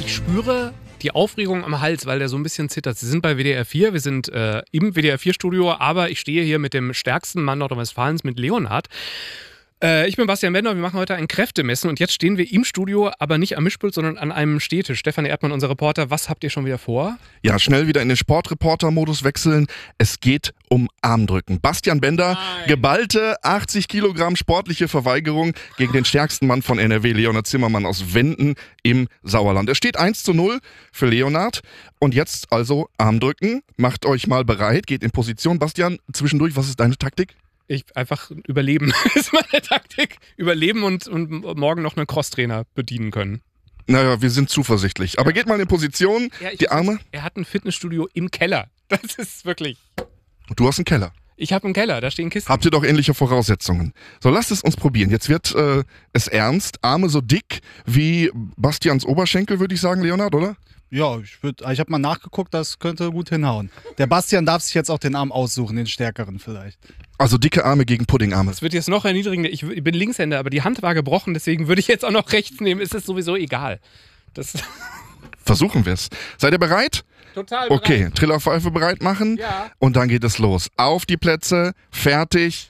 Ich spüre die Aufregung am Hals, weil der so ein bisschen zittert. Sie sind bei WDR 4, wir sind im WDR 4-Studio, aber ich stehe hier mit dem stärksten Mann Nordrhein-Westfalens, mit Leonhard. Ich bin Bastian Bender und wir machen heute ein Kräftemessen und jetzt stehen wir im Studio, aber nicht am Mischpult, sondern an einem Stehtisch. Stefan Erdmann, unser Reporter, was habt ihr schon wieder vor? Ja, schnell wieder in den Sportreporter-Modus wechseln. Es geht um Armdrücken. Bastian Bender, geballte 80 Kilogramm sportliche Verweigerung gegen den stärksten Mann von NRW, Leonhard Zimmermann aus Wenden im Sauerland. Es steht 1:0 für Leonhard. Und jetzt also Armdrücken. Macht euch mal bereit, geht in Position. Bastian, zwischendurch, was ist deine Taktik? Ich einfach überleben ist meine Taktik. Überleben und morgen noch einen Crosstrainer bedienen können. Naja, wir sind zuversichtlich. Aber geht mal in Position, Ja, die Arme. Er hat ein Fitnessstudio im Keller. Das ist wirklich... Du hast einen Keller. Ich habe einen Keller, da stehen Kisten. Habt ihr doch ähnliche Voraussetzungen. So, lasst es uns probieren. Jetzt wird es ernst. Arme so dick wie Bastians Oberschenkel, würde ich sagen, Leonhard, oder? Ja, ich habe mal nachgeguckt, das könnte gut hinhauen. Der Bastian darf sich jetzt auch den Arm aussuchen, den stärkeren vielleicht. Also dicke Arme gegen Puddingarme. Es wird jetzt noch erniedrigender. Ich bin Linkshänder, aber die Hand war gebrochen, deswegen würde ich jetzt auch noch rechts nehmen. Es ist sowieso egal. Versuchen wir es. Seid ihr bereit? Total bereit. Okay, Trillerpfeife bereit machen. Ja. Und dann geht es los. Auf die Plätze, fertig.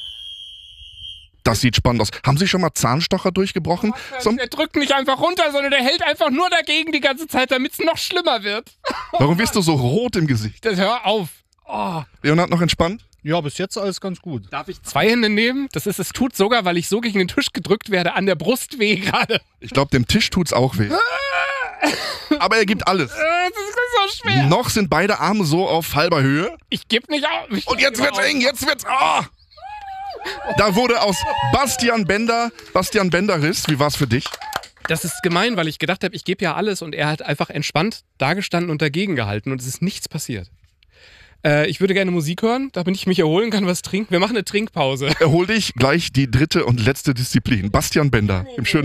Das sieht spannend aus. Haben Sie schon mal Zahnstocher durchgebrochen? Der drückt nicht einfach runter, sondern der hält einfach nur dagegen die ganze Zeit, damit es noch schlimmer wird. Warum bist du so rot im Gesicht? Hör auf. Oh. Leonhard, noch entspannt? Ja, bis jetzt alles ganz gut. Darf ich 2 Hände nehmen? Es tut sogar, weil ich so gegen den Tisch gedrückt werde, an der Brust weh gerade. Ich glaube, dem Tisch tut's auch weh. Aber er gibt alles. Das ist so schwer. Noch sind beide Arme so auf halber Höhe. Ich gebe nicht auf. Und jetzt wird's eng, jetzt wird's... Oh! Da wurde aus Bastian Bender-Riss. Wie war's für dich? Das ist gemein, weil ich gedacht habe, ich gebe ja alles und er hat einfach entspannt dagestanden und dagegen gehalten und es ist nichts passiert. Ich würde gerne Musik hören, damit ich mich erholen kann, was trinken. Wir machen eine Trinkpause. Erhol dich, gleich die dritte und letzte Disziplin. Bastian Bender im schönen